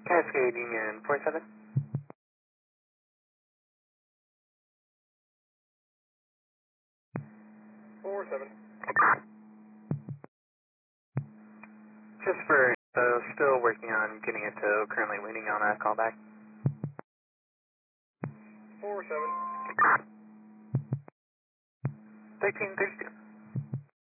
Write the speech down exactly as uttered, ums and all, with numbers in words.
Cascade Union four seven. four seven. Just for, so still working on getting it to currently waiting on a callback. four seven. thirteen thirty-two.